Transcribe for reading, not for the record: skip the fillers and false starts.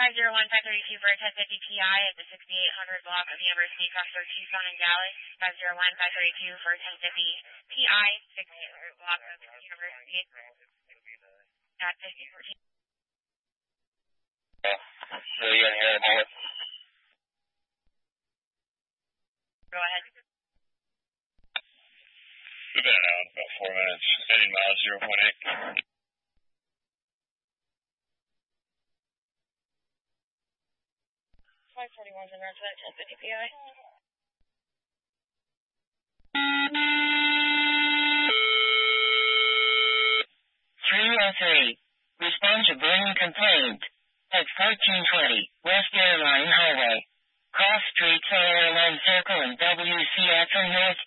501-532 for a 1050 PI at the 6800 block of University Cluster Tucson in Dallas. 501-532 for a 1050 PI, 6800 block of University at 5014. So you gonna hear about it? Go ahead. We've been out about 4 minutes. Heading miles 0.8. 541's in route to that 1050 PI. Respond to burning complaint. At 1420 West Airline Highway. Cross Streets Airline Circle and WCF North